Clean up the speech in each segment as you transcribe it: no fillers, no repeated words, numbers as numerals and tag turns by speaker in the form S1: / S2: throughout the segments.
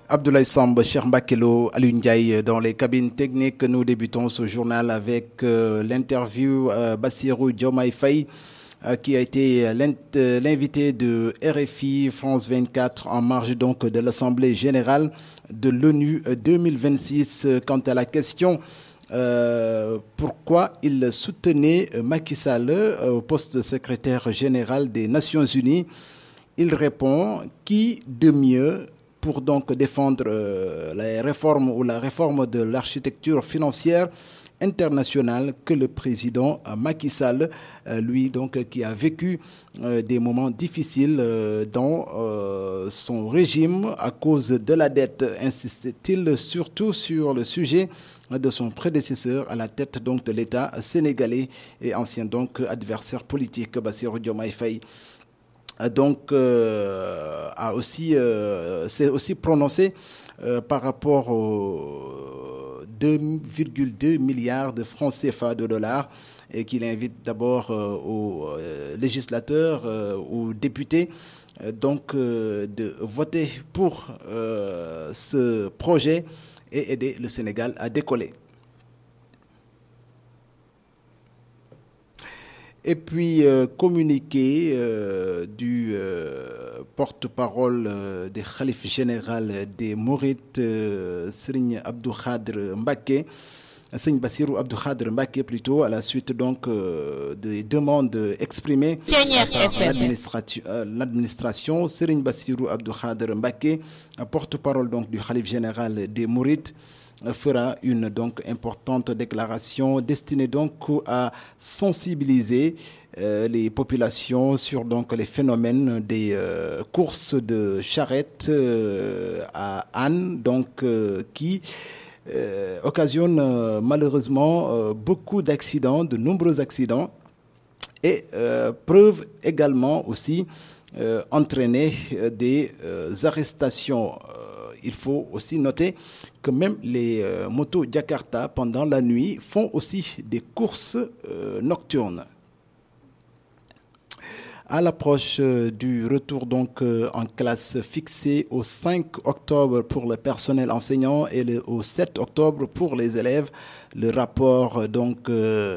S1: Abdoulaye Samb, Cheikh Mbakelo, Alioune Ndiaye dans les cabines techniques. Nous débutons ce journal avec l'interview Bassirou Diomaye Faye qui a été l'invité de RFI France 24 en marge donc de l'Assemblée générale de l'ONU 2026. Quant à la question pourquoi il soutenait Macky Sall au poste de secrétaire général des Nations Unies, il répond qui de mieux pour donc défendre la réforme de l'architecture financière internationale que le président Macky Sall, lui donc qui a vécu des moments difficiles dans son régime à cause de la dette, insiste-t-il surtout sur le sujet de son prédécesseur à la tête donc de l'État sénégalais et ancien donc adversaire politique Bassirou Diomaye Faye. Donc s'est aussi prononcé par rapport aux 2,2 milliards de francs CFA de dollars et qu'il invite d'abord aux législateurs, aux députés de voter pour ce projet et aider le Sénégal à décoller. Et puis, communiqué du porte-parole des khalifes général des Mourides, Serigne Abdou Khadr Mbacké, Serigne Bassirou Abdou Khadr Mbacké plutôt, à la suite donc des demandes exprimées par l'administration. Serigne Bassirou Abdou Khadr Mbacké, porte-parole donc du khalife général des Mourides, fera une donc importante déclaration destinée donc à sensibiliser les populations sur donc les phénomènes des courses de charrettes à ânes qui occasionnent malheureusement beaucoup d'accidents, de nombreux accidents et peuvent également aussi entraîner des arrestations. Il faut aussi noter que même les motos Jakarta, pendant la nuit, font aussi des courses nocturnes. À l'approche du retour donc en classe fixé au 5 octobre pour le personnel enseignant et au 7 octobre pour les élèves, le rapport donc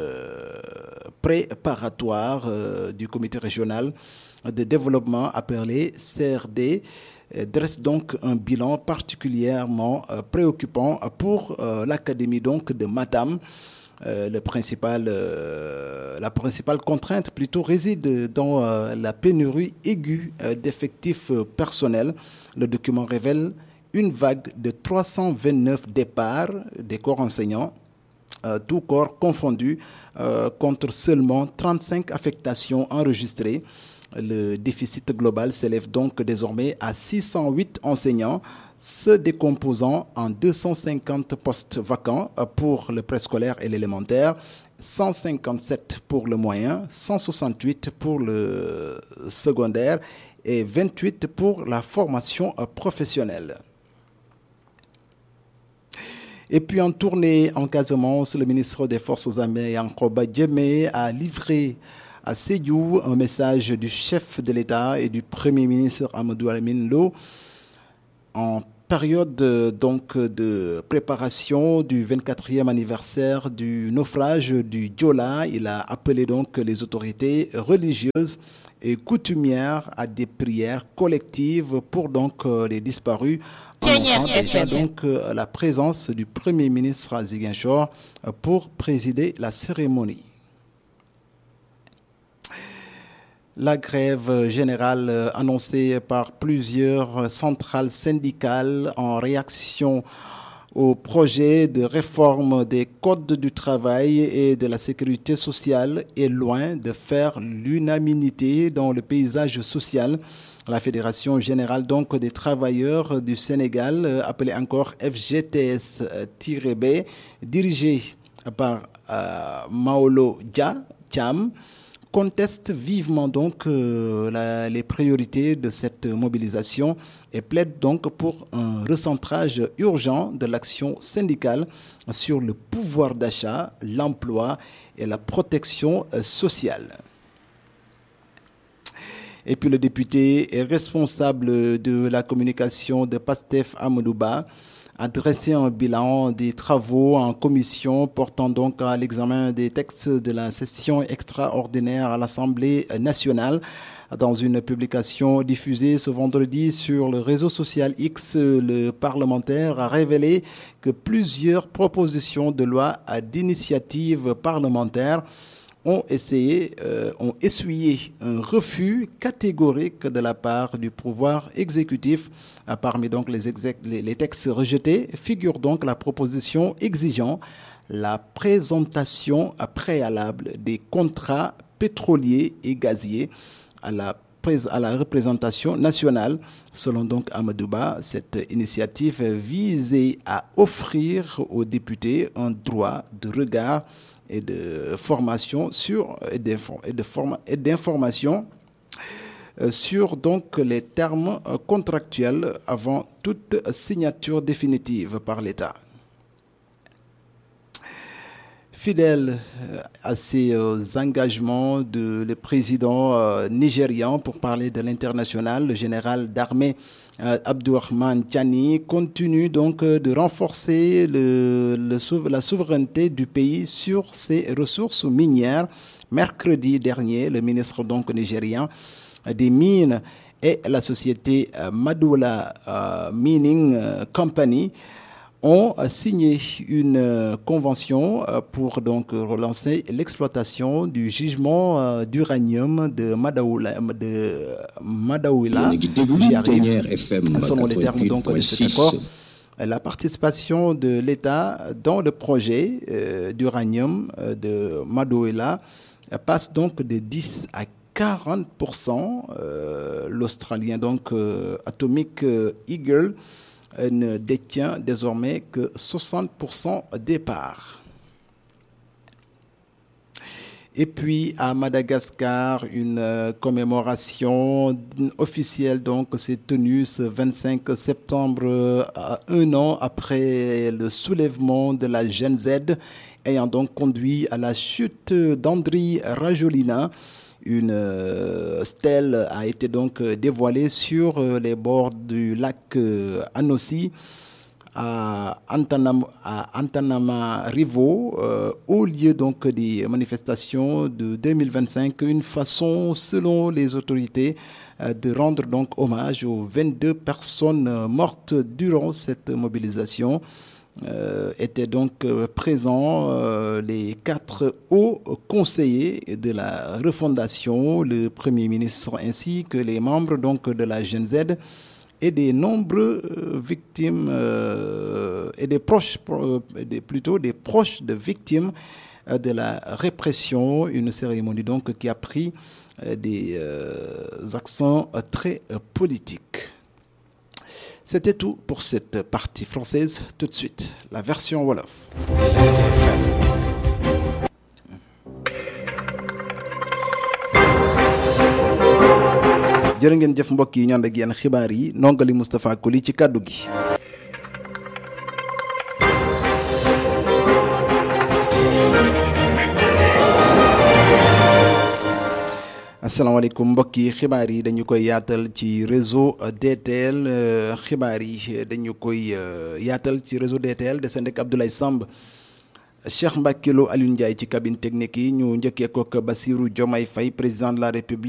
S1: préparatoire du comité régional de développement appelé CRD dresse donc un bilan particulièrement préoccupant pour l'académie donc de Matam. La principale contrainte plutôt réside dans la pénurie aiguë d'effectifs personnels. Le document révèle une vague de 329 départs des corps enseignants, tous corps confondus, contre seulement 35 affectations enregistrées. Le déficit global s'élève donc désormais à 608 enseignants, se décomposant en 250 postes vacants pour le préscolaire et l'élémentaire, 157 pour le moyen, 168 pour le secondaire et 28 pour la formation professionnelle. Et puis en tournée en Casamance, le ministre des Forces armées, Yankoba Diémé, a livré à Sédhiou un message du chef de l'État et du Premier ministre Amadou Lamine Lo en période donc de préparation du 24e anniversaire du naufrage du Joola. Il a appelé donc les autorités religieuses et coutumières à des prières collectives pour donc les disparus, annonçant déjà donc la présence du Premier ministre à Ziguinchor pour présider la cérémonie. La grève générale annoncée par plusieurs centrales syndicales en réaction au projet de réforme des codes du travail et de la sécurité sociale est loin de faire l'unanimité dans le paysage social. La Fédération générale donc des travailleurs du Sénégal, appelée encore FGTS-B, dirigée par Maolo Dia Thiam, conteste vivement donc les priorités de cette mobilisation et plaide donc pour un recentrage urgent de l'action syndicale sur le pouvoir d'achat, l'emploi et la protection sociale. Et puis le député est responsable de la communication de Pastef Amadou Ba a dressé un bilan des travaux en commission portant donc à l'examen des textes de la session extraordinaire à l'Assemblée nationale. Dans une publication diffusée ce vendredi sur le réseau social X, le parlementaire a révélé que plusieurs propositions de loi d'initiative parlementaire ont essuyé un refus catégorique de la part du pouvoir exécutif. Parmi donc les textes rejetés figure donc la proposition exigeant la présentation préalable des contrats pétroliers et gaziers à la représentation nationale. Selon donc Amadou Ba, cette initiative visait à offrir aux députés un droit de regard et de formation d'information sur donc les termes contractuels avant toute signature définitive par l'État. Fidèle à ses engagements le président nigérian pour parler de l'international, le général d'armée Abdourahmane Tiani continue donc de renforcer la souveraineté du pays sur ses ressources minières. Mercredi dernier, le ministre donc nigérien des Mines et la société Madoula Mining Company ont signé une convention pour donc relancer l'exploitation du gisement d'uranium de Madaoula. J'y arrive. Selon les termes donc de cet accord, la participation de l'État dans le projet d'uranium de Madaoula passe donc de 10 à 40%. L'Australien donc Atomic Eagle ne détient désormais que 60% des parts. Et puis à Madagascar, une commémoration officielle donc s'est tenue ce 25 septembre, un an après le soulèvement de la Gen Z, ayant donc conduit à la chute d'Andry Rajoelina. Une stèle a été donc dévoilée sur les bords du lac Anossi à Antananarivo, au lieu donc des manifestations de 2025, une façon, selon les autorités, de rendre donc hommage aux 22 personnes mortes durant cette mobilisation. Étaient donc présents les 4 hauts conseillers de la refondation, le Premier ministre ainsi que les membres donc de la Gen Z et des nombreux victimes et des proches de victimes de la répression. Une cérémonie donc qui a pris des accents très politiques. C'était tout pour cette partie française. Tout de suite, la version Wolof. jërë ngeen jëf mbokk yi ñu ànd ak yéen xibaar yi nongali Moustapha Koli ci kàddu gi. asalaamaaleykum mbokk yi xibaar yi dañu koy yaatal ci réseau DTL xibaar yi dañu koy yaatal ci réseau DTL de Sendek Abdoulaye Samb Cheikh Mbacké Lo Aliou Ndiaye ci cabine technique yi ñu njëkkee ko Bassirou Diomaye Faye président de la République